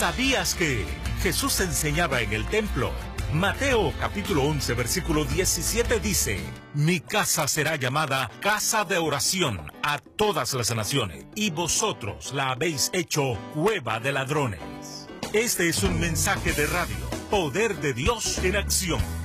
¿Sabías que Jesús enseñaba en el templo? Mateo capítulo 11 versículo 17 dice: Mi casa será llamada casa de oración a todas las naciones, y vosotros la habéis hecho cueva de ladrones. Este es un mensaje de radio, Poder de Dios en acción.